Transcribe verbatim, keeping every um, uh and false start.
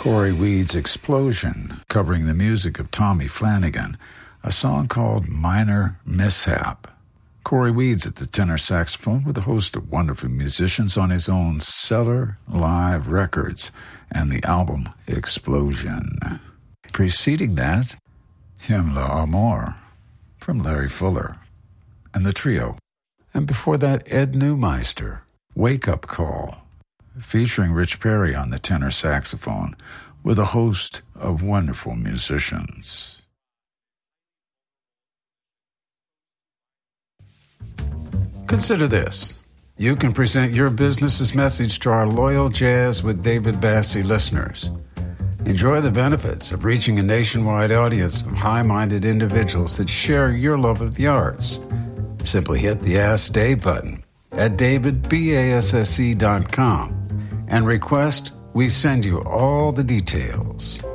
Corey Weed's Explosion, covering the music of Tommy Flanagan, a song called Minor Mishap. Corey Weed's at the tenor saxophone with a host of wonderful musicians on his own Cellar Live Records and the album Explosion. Preceding that, Himmler Amor from Larry Fuller and the trio. And before that, Ed Neumeister, Wake Up Call, featuring Rich Perry on the tenor saxophone with a host of wonderful musicians. Consider this. You can present your business's message to our loyal Jazz with David Bassie listeners. Enjoy the benefits of reaching a nationwide audience of high-minded individuals that share your love of the arts. Simply hit the Ask Dave button at david basse dot com and request we send you all the details.